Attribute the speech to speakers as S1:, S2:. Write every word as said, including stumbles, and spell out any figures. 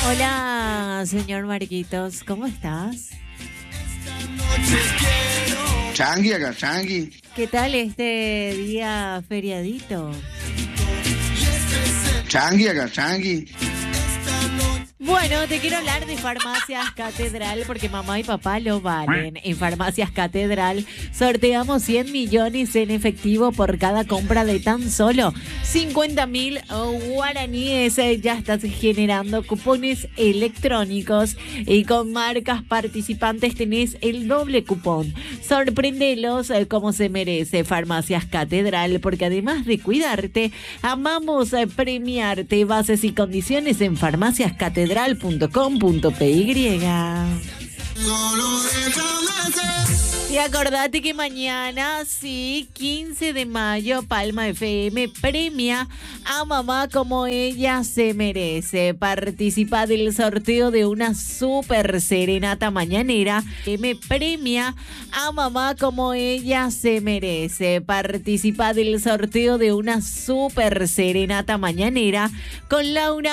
S1: Hola, señor Marquitos, ¿cómo estás?
S2: Changui acá, Changui.
S1: ¿Qué tal este día feriadito?
S2: Changui acá, Changui.
S1: Bueno, te quiero hablar de Farmacias Catedral porque mamá y papá lo valen. En Farmacias Catedral sorteamos cien millones en efectivo por cada compra de tan solo cincuenta mil guaraníes. Ya estás generando cupones electrónicos y con marcas participantes tenés el doble cupón. Sorpréndelos como se merece Farmacias Catedral, porque además de cuidarte, amamos premiarte. Bases y condiciones en farmacias catedral punto com punto p y. Y acordate que mañana, sí, quince de mayo, Palma F M premia a mamá como ella se merece. Participa del sorteo de una super serenata mañanera. Me premia a mamá como ella se merece. Participa del sorteo de una super serenata mañanera con Laura